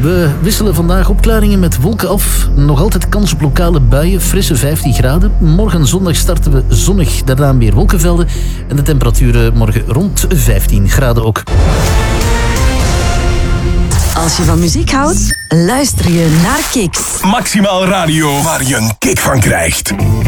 We wisselen vandaag opklaringen met wolken af. Nog altijd kans op lokale buien, frisse 15 graden. Morgen zondag starten we zonnig, daarna weer wolkenvelden. En de temperaturen morgen rond 15 graden ook. Als je van muziek houdt, luister je naar Kicks. Maximaal Radio, waar je een kick van krijgt.